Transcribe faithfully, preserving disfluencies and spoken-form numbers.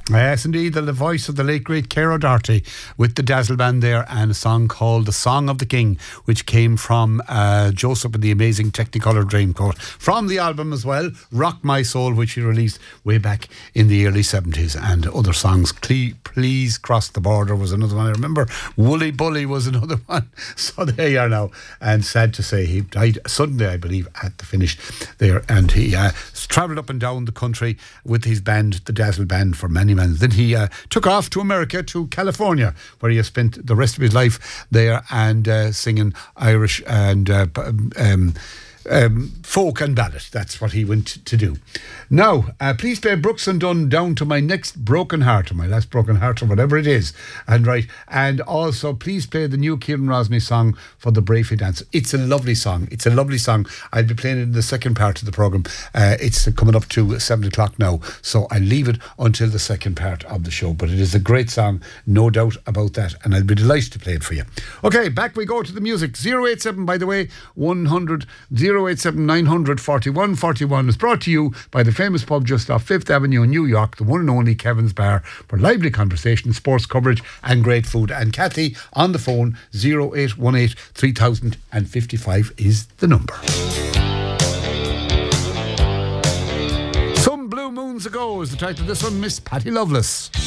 Yes, indeed, the, the voice of the late great Ciara O'Doherty with the Dazzle Band there, and a song called The Song of the King, which came from uh, Joseph and the Amazing Technicolor Dreamcoat. From the album as well, Rock My Soul, which he released way back in the early seventies, and other songs. Cle- Please Cross the Border was another one I remember. Woolly Bully was another one. So there you are now. And sad to say, he died Sunday, I believe, at the finish there, and he uh, travelled up and down the country with his band, the Dazzle Band, for many months. Then he uh, took off to America, to California, where he has spent the rest of his life there, and uh, singing Irish and uh, um, um, folk and ballad. That's what he went to do. Now, uh, please play Brooks and Dunn, Down to My Next Broken Heart, or my last broken heart, or whatever it is. And right, and also please play the new Kieran Rosny song for the Brafey Dance. It's a lovely song. It's a lovely song. I'll be playing it in the second part of the programme. Uh, it's coming up to seven o'clock now, so I'll leave it until the second part of the show. But it is a great song, no doubt about that, and I'll be delighted to play it for you. Okay, back we go to the music. zero eight seven, by the way, one hundred, zero eight seven nine hundred forty-one forty-one is brought to you by the famous pub just off Fifth Avenue in New York, the one and only Kevin's Bar, for lively conversation, sports coverage and great food. And Kathy on the phone, zero eight one eight three thousand fifty-five is the number. Some Blue Moons Ago is the title of this one, Miss Patty Loveless.